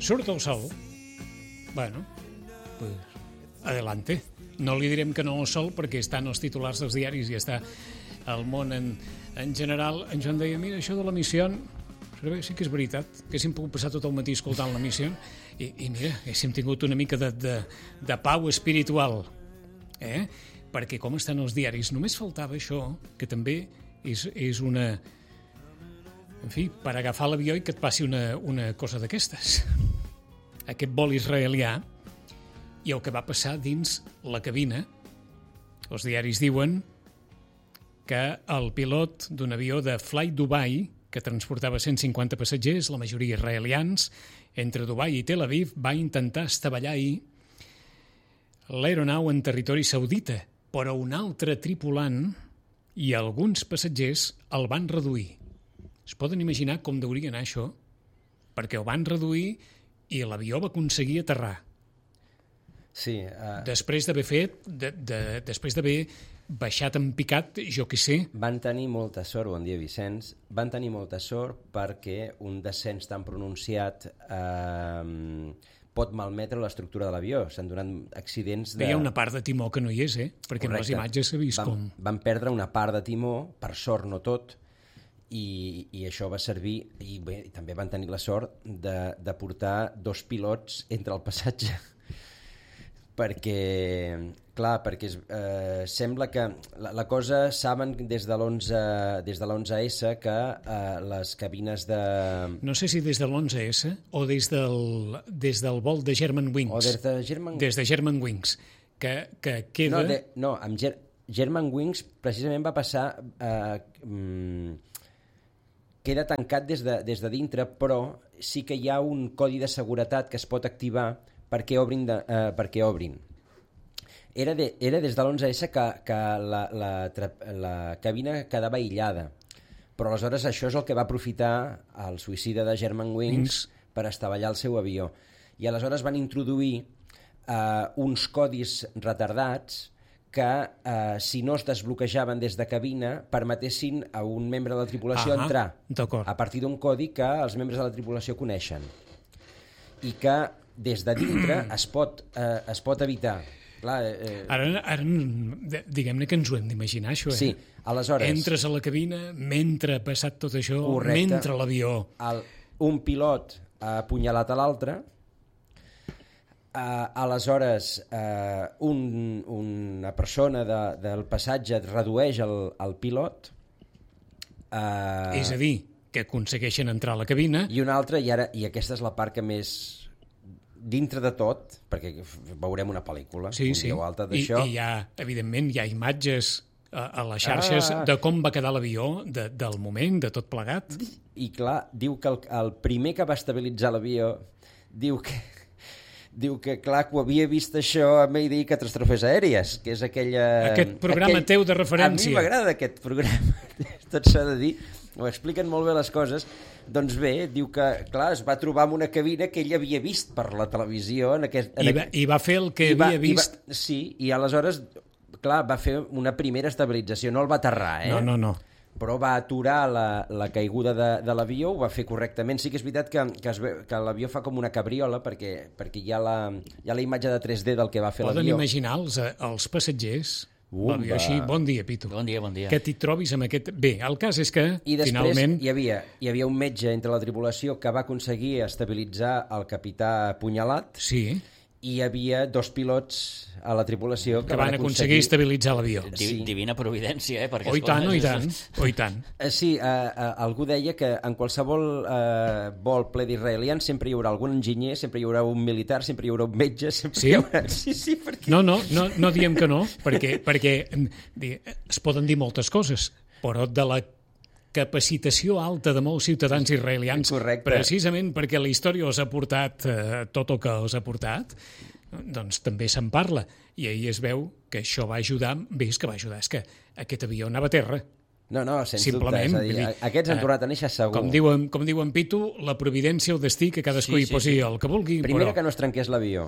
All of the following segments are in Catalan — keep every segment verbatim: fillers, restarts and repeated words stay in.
Surt el sol. Bueno, pues adelante. No li direm que no al sol perquè estan els titulars dels diaris i està el món en, en general. En Joan deia, mira, això de la missió, sí que és veritat, que haguéssim pogut passar tot el matí escoltant la missió i, i mira, haguéssim tingut una mica de, de, de pau espiritual. Eh? Perquè com estan els diaris, només faltava això, que també és, és una... En fi, per agafar l'avió i que et passi una, una cosa d'aquestes. Aquest vol israelià i el que va passar dins la cabina. Els diaris diuen que el pilot d'un avió de Fly Dubai, que transportava cent cinquanta passatgers, la majoria israelians, entre Dubai i Tel Aviv, va intentar estavellar ahir l'aeronau en territori saudita, però un altre tripulant i alguns passatgers el van reduir. Es poden imaginar com deuria anar això? Perquè el van reduir i l'avió va aconseguir aterrar. Sí. Uh... Després d'haver fet, de, de, després d'haver baixat en picat, jo què sé. Van tenir molta sort, bon dia Vicenç, van tenir molta sort perquè un descens tan pronunciat eh, pot malmetre l'estructura de l'avió. S'han donat accidents de... Hi ha una part de timó que no hi és, eh? Perquè en les imatges s'ha vist van, com... Van perdre una part de timó, per sort no tot, i, i això va servir, i bé, també van tenir la sort de, de portar dos pilots entre el passatge, perquè, clar, perquè eh, sembla que la, la cosa, saben des de l'onze des de l'onze esse que eh, les cabines de... No sé si des de l'onze esse o des del, des del vol de Germanwings. O des de German... Des de Germanwings, que, que queda... No, de, no amb Ger Germanwings precisament va passar... Eh, mm, queda tancat des de, des de dintre, però sí que hi ha un codi de seguretat que es pot activar perquè obrin. De, eh, perquè obrin. Era, de, era des de l'onze esse que, que la, la, la cabina quedava aïllada, però aleshores això és el que va aprofitar el suïcida de Germanwings per estavellar el seu avió. I aleshores van introduir eh, uns codis retardats que, eh, si no es desbloquejaven des de cabina, permetessin a un membre de la tripulació ah, entrar a partir d'un codi que els membres de la tripulació coneixen i que des de dintre es pot, eh, es pot evitar. Clar, eh, ara, ara diguem-ne que ens ho hem d'imaginar, això, eh? Sí, aleshores... Entres a la cabina, mentre ha passat tot això, correcte, mentre l'avió... El, un pilot ha apunyalat a l'altre. Uh, aleshores uh, un, una persona de, del passatge redueix el, el pilot uh, és a dir, que aconsegueixen entrar a la cabina i una altra, i, ara, i aquesta és la part que més dintre de tot, perquè veurem una pel·lícula sí, un sí. dia o altre I, d'això i hi ha, evidentment hi ha imatges a, a les xarxes ah. de com va quedar l'avió, de, del moment, de tot plegat i clar, diu que el, el primer que va estabilitzar l'avió diu que diu que, clar, que ho havia vist això a Mayday Catastrofes Aèries, que és aquella... Aquest programa aquell... teu de referència. A mi m'agrada aquest programa, tot s'ha de dir, ho expliquen molt bé les coses. Doncs bé, diu que, clar, es va trobar en una cabina que ell havia vist per la televisió. En aquest, en I, va, I va fer el que va, havia vist. Va, sí, i aleshores, clar, va fer una primera estabilització, no el va aterrar, eh? No, no, no. Però va aturar la, la caiguda de, de l'avió, ho va fer correctament. Sí que és veritat que, que, es ve, que l'avió fa com una cabriola, perquè, perquè hi, ha la, hi ha la imatge de tres D del que va fer l'avió. Poden imaginar els, els passatgers, l'avió així, bon dia, Pitu. Bon dia, bon dia. Que t'hi trobis amb aquest... Bé, el cas és que, I després finalment... hi havia, hi havia un metge entre la tripulació que va aconseguir estabilitzar el capità apunyalat. Sí. I hi havia dos pilots a la tripulació que, que van, van aconseguir, aconseguir estabilitzar l'avió. Sí. Divina providència, eh? Perquè, o i tant, o i tant, o i tant. Sí, uh, uh, algú deia que en qualsevol uh, vol ple d'israelians sempre hi haurà algun enginyer, sempre hi haurà un militar, sempre hi haurà un metge, sempre sí? hi haurà... Sí, sí, perquè... No, no, no, no diem que no, perquè, perquè es poden dir moltes coses, però de la capacitació alta de molts ciutadans israelians, correcte, precisament perquè la història els ha portat eh, tot el que els ha portat, doncs també se'n parla. I ahir es veu que això va ajudar, bé, és que va ajudar, és que aquest avió anava a terra. No, no, sens simplement, dubte. És a dir, dir, aquests han tornat a néixer segur. Com diuen, com diuen Pitu, la providència, el destí, que cadascú sí, hi posi sí, sí. el que vulgui. Primera però... que no es trenqués l'avió.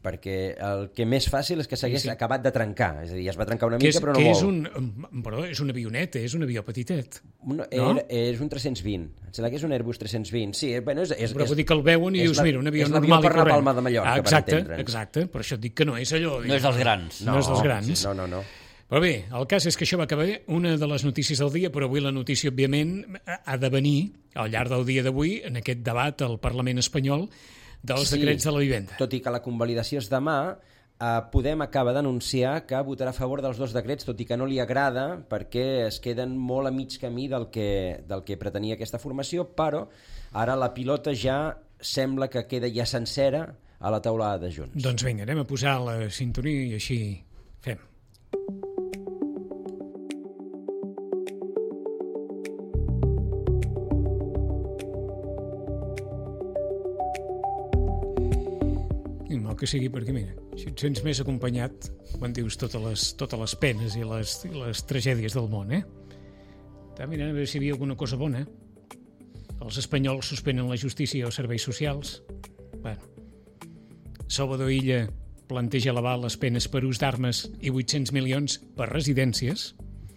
perquè el que més fàcil és que s'hagués Sí, sí. acabat de trencar, és a dir, es va trencar una Que és, mica, però no que és molt. un, perdó, és un avionet, és un avió petitet. No, no? era, és un tres-cents vint. Em sembla que és un Airbus tres-cents vint. Sí, bueno, és, és, Però és, vull dir que el veuen i és dius, la- mira, un avió és l'avió normal per i anar a corrent. Palma de Mallorca, Ah, per exacte, entendre'ns. exacte, per això et dic que no és allò. No és dels grans. No, no és dels grans. No, no, no. Però bé, el cas és que això va acabar una de les notícies del dia, però avui la notícia, òbviament, ha de venir al llarg del dia d'avui en aquest debat al Parlament espanyol dels Sí. decrets de la vivenda. Tot i que la convalidació és demà, eh, Podem acaba d'anunciar que votarà a favor dels dos decrets, tot i que no li agrada, perquè es queden molt a mig camí del que, del que pretenia aquesta formació, però ara la pilota ja sembla que queda ja sencera a la taulada de Junts. Doncs vinga, anem a posar la sintonia i així fem. I mal que sigui perquè, mira, si et sents més acompanyat quan dius totes les, totes les penes i les, i les tragèdies del món, eh? Estava mirant a veure si hi havia alguna cosa bona. Els espanyols suspenen la justícia i els serveis socials. Bueno, Salvador Illa planteja elevar les penes per ús d'armes i vuit-cents milions per residències.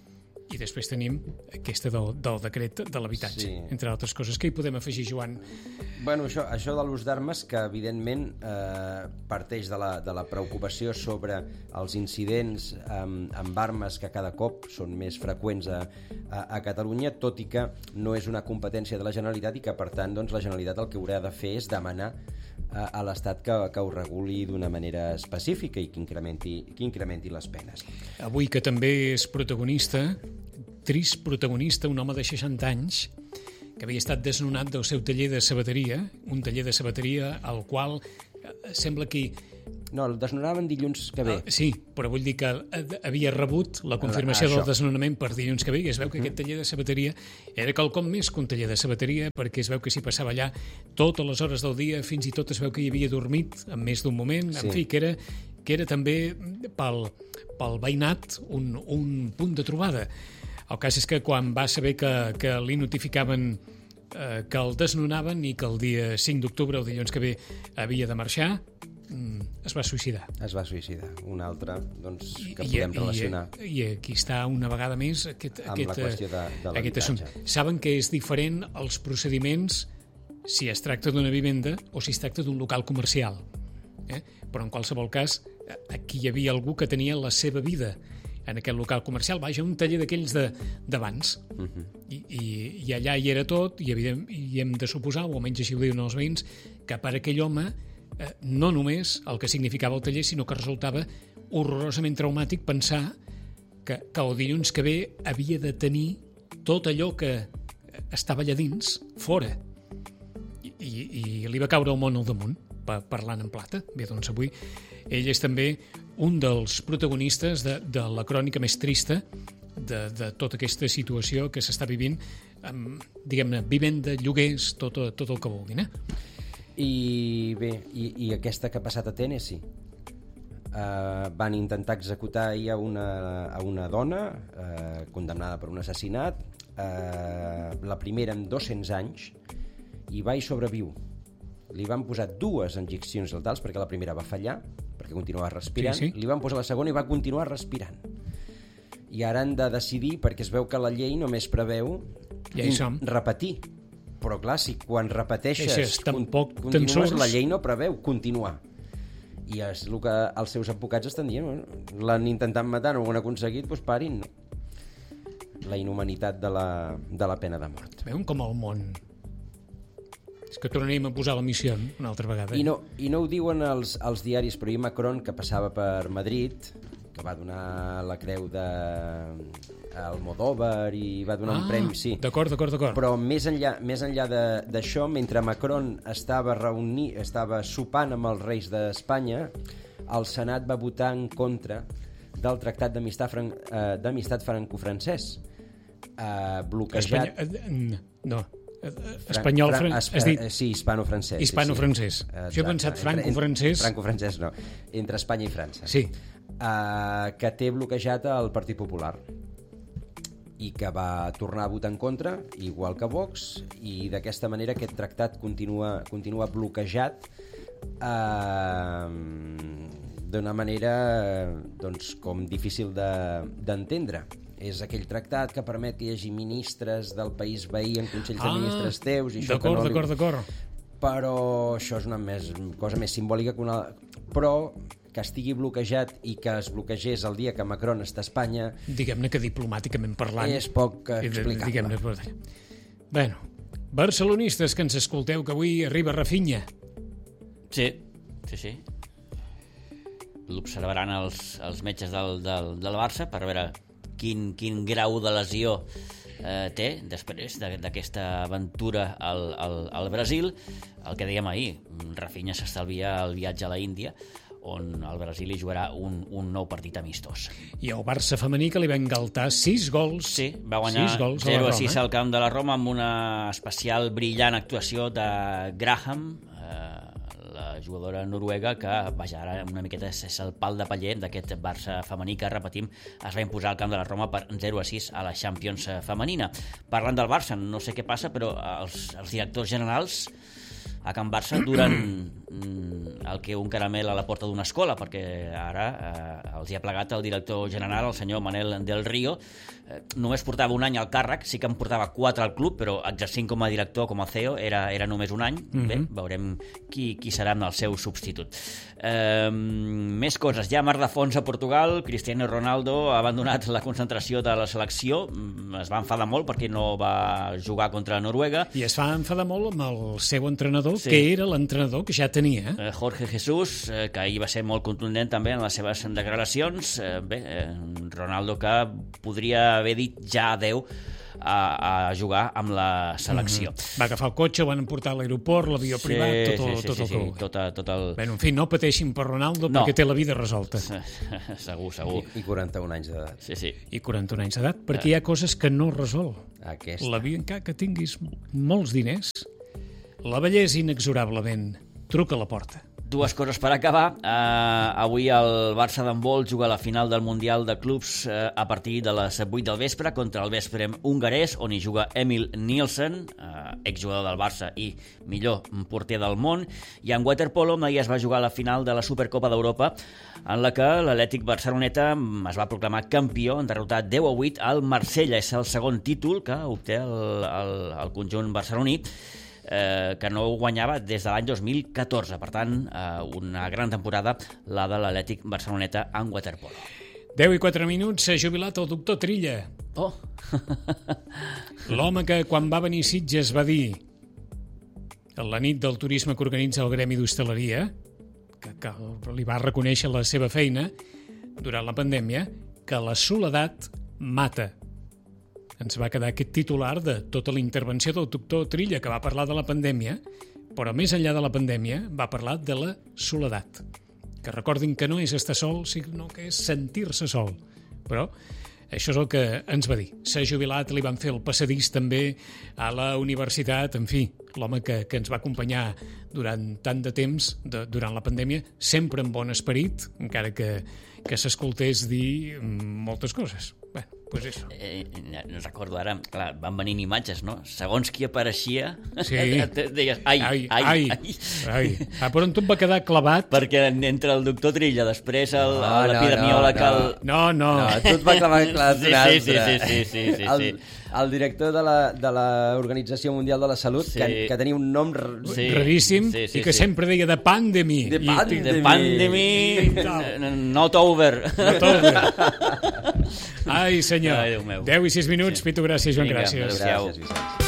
I després tenim aquesta del, del decret de l'habitatge, Sí. entre altres coses. Què hi podem afegir, Joan? Bueno, això, això de l'ús d'armes, que evidentment eh, parteix de la, de la preocupació sobre els incidents amb, amb armes que cada cop són més freqüents a, a, a Catalunya, tot i que no és una competència de la Generalitat i que, per tant, doncs, la Generalitat el que haurà de fer és demanar a, a l'Estat que, que ho reguli d'una manera específica i que incrementi, que incrementi les penes. Avui que també és protagonista, trist protagonista, un home de seixanta anys que havia estat desnonat del seu taller de sabateria, un taller de sabateria al qual eh, sembla que... No, el desnonaven dilluns que ve. Ah, sí, però vull dir que eh, havia rebut la confirmació Ah, del això. desnonament per dilluns que ve i es veu que aquest taller de sabateria era quelcom més que un taller de sabateria perquè es veu que s'hi passava allà totes les hores del dia, fins i tot es veu que hi havia dormit en més d'un moment, Sí. en fi, que era, que era també pel, pel veïnat un, un punt de trobada. El cas és que quan va saber que, que li notificaven eh, que el desnonaven i que el dia cinc d'octubre, el dilluns que ve, havia de marxar, mm, es va suïcidar. Es va suïcidar. Un altre, doncs, I- que i- podem i- relacionar I, aquí està una vegada més aquest, amb aquest, la qüestió de, de aquest assumpte. l'habitatge. Saben que és diferent els procediments si es tracta d'una vivenda o si es tracta d'un local comercial. Eh? Però en qualsevol cas, aquí hi havia algú que tenia la seva vida en aquest local comercial, vaja, un taller d'aquells de- d'abans. Uh -huh. I, i, I allà hi era tot, i, evident, i hem de suposar, o almenys així ho diuen els veïns, que per aquell home eh, no només el que significava el taller, sinó que resultava horrorosament traumàtic pensar que, que el dilluns que ve havia de tenir tot allò que estava allà dins, fora. I, i, i li va caure el món al damunt, pa, parlant en plata. Bé, doncs avui ell és també un dels protagonistes de, de la crònica més trista de, de tota aquesta situació que s'està vivint, amb, diguem-ne, vivenda, lloguers, tot, tot el que vulguin, eh? I bé, i, i aquesta que ha passat a Tennessee. Uh, van intentar executar ahir a una, a una dona uh, condemnada per un assassinat, uh, la primera en dos-cents anys, i va i sobreviu. Li van posar dues injeccions letals perquè la primera va fallar, perquè continuava respirant, Sí, sí. li van posar la segona i va continuar respirant. I ara han de decidir, perquè es veu que la llei només preveu Ja hi som. repetir. Però clar, si quan repeteixes Deixes, tampoc con- te'n continues, surts. la llei no preveu continuar. I és el que els seus advocats estan dient. Bueno, l'han intentat matar, no ho han aconseguit, doncs parin. La inhumanitat de la, de la pena de mort. Veuen com el món... És que tornarem a posar la missió una altra vegada. I no, i no ho diuen els, els diaris, però ahir Macron, que passava per Madrid, que va donar la creu de Almodóvar i va donar ah, un premi, sí. D'acord, d'acord, d'acord. Però més enllà, més enllà de- d'això, mentre Macron estava, reuni, estava sopant amb els reis d'Espanya, el Senat va votar en contra del Tractat d'Amistat fran, eh, d'amistat franco-francès, eh, bloquejat... Espanya... eh, No, eh, espanyol... Fran- Fran... es- Has dit eh, Sí, hispano-francès. hispano-francès. Sí, sí. Jo he pensat Exacte. franco-francès. Entre- Franco-francès no, entre Espanya i França. Sí. Eh, que té bloquejat el Partit Popular i que va tornar a votar en contra, igual que Vox, i d'aquesta manera aquest tractat continua, continua bloquejat eh, d'una manera doncs, com difícil d'entendre. És aquell tractat que permet que hi hagi ministres del país veí en consells Ah, de ministres teus. I això que D'acord, no li- d'acord, d'acord. Però això és una més, cosa més simbòlica que una... Però que estigui bloquejat i que es bloquegés el dia que Macron està a Espanya Diguem-ne que diplomàticament parlant... és poc i de- explicable. diguem-ne, pues, Bueno, barcelonistes que ens escolteu, que avui arriba Rafinha. Sí, sí, sí. L'observaran els, els metges del, del, del Barça per veure quin, quin grau de lesió eh, té després de- d'aquesta aventura al, al, al Brasil. El que dèiem ahir, Rafinha s'estalvia el viatge a la Índia, on el Brasil hi jugarà un, un nou partit amistós. I el Barça femení que li va engaltar sis gols. Sí, va guanyar sis gols a la zero a Roma. sis al camp de la Roma amb una especial brillant actuació de Graham, eh, la jugadora noruega que, vaja, ara una miqueta és el pal de paller d'aquest Barça femení que, repetim, es va imposar al camp de la Roma per zero a sis a la Champions femenina. Parlant del Barça, no sé què passa, però els, els directors generals a Can Barça duren el que un caramel a la porta d'una escola, perquè ara eh, els hi ha plegat el director general, el senyor Manel del Río. Eh, només portava un any al càrrec, sí que en portava quatre al club, però exercint com a director, com a C E O, era, era només un any. Mm-hmm. Bé, veurem qui, qui serà el seu substitut. Eh, més coses. Ja mar de fons a Portugal, Cristiano Ronaldo ha abandonat la concentració de la selecció. Es va enfadar molt perquè no va jugar contra Noruega. I es va enfadar molt amb el seu entrenador, Sí. que era l'entrenador que ja tenia. Eh, Jorge Jesús, eh, que ahir va ser molt contundent també en les seves declaracions. Eh, bé, eh, Ronaldo que podria haver dit ja adeu a, a jugar amb la selecció. Va agafar el cotxe, el van portar a l'aeroport, l'avió privat, tot, el- sí, tot sí, el sí, que sí, vulgui. tot, tot el... Bueno, en fi, no pateixin per Ronaldo No. perquè té la vida resolta. segur, segur. I, i quaranta-un anys d'edat. Sí, sí. I quaranta-un anys d'edat, perquè hi ha coses que no resol. Aquesta. La vida, encara que tinguis molts diners, la bellesa inexorablement truca a la porta. Dues coses per acabar. Uh, avui el Barça d'handbol juga a la final del Mundial de Clubs uh, a partir de les vuit del vespre contra el Vesprem hongarès, on hi juga Emil Nielsen, uh, exjugador del Barça i millor porter del món. I en waterpolo ahir es va jugar a la final de la Supercopa d'Europa, en la que l'Atlètic Barceloneta es va proclamar campió en derrotar deu a vuit al Marsella. És el segon títol que obté el, el, el conjunt barceloní, Eh, que no guanyava des de l'any dos mil catorze. Per tant, eh, una gran temporada la de l'Atlètic Barceloneta en waterpolo. deu i quatre minuts, s'ha jubilat el doctor Trilla. Oh! L'home que quan va venir a Sitges va dir a la nit del turisme que organitza el Gremi d'Hostaleria, que, que li va reconèixer la seva feina durant la pandèmia, que la soledat mata. Ens va quedar aquest titular de tota la intervenció del doctor Trilla, que va parlar de la pandèmia, però més enllà de la pandèmia va parlar de la soledat. Que recordin que no és estar sol, sinó que és sentir-se sol. Però això és el que ens va dir. S'ha jubilat, li van fer el passadís també a la universitat, en fi, l'home que, que ens va acompanyar durant tant de temps, de, durant la pandèmia, sempre amb bon esperit, encara que, que s'escoltés dir moltes coses. Bé, doncs això. Eh, no recordo ara, clar, van venint imatges, no? Segons qui apareixia, Sí. deies, ai, ai, ai, ai, ai. ai. Ah, però on tu em va quedar clavat? Perquè entre el doctor Trilla, després el, No, no, no, l'epidemiòleg... no. El... No, no. No, tu et va clavar clar Sí, un sí, altre. sí, sí, sí, sí, sí, el, sí. el director de la, de l'Organització Mundial de la Salut, Sí. que, que tenia un nom... r- Sí. Raríssim, sí, sí, i que sí. sempre deia de pandemi. De I- pandemi. The pandemic, not over. Ai, senyor. Ai, Déu meu. deu i sis minuts, Sí. Pitu, gràcies, Joan, Vinga, gràcies. adéu-siau. Gràcies, Vicenç.